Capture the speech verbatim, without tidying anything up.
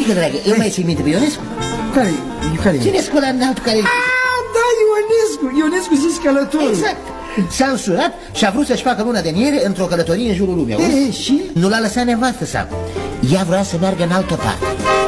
Mămică dragă, îl mai ții minte pe Ionescu? Care? Care? Ionescu ăla înalt care... Ah, da, Ionescu, Ionescu zis călătorul. Exact. S-a însurat și a vrut să-și facă luna de miere într-o călătorie în jurul lumii. E, și? Nu l-a lăsat nevastă sa. Ea vrea să meargă în altă parte.